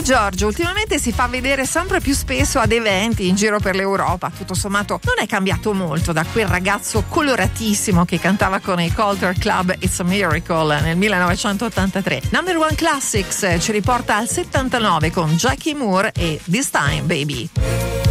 Giorgio ultimamente si fa vedere sempre più spesso ad eventi in giro per l'Europa. Tutto sommato non è cambiato molto da quel ragazzo coloratissimo che cantava con i Culture Club It's a Miracle nel 1983. Number One Classics ci riporta al 79 con Jackie Moore e This Time Baby.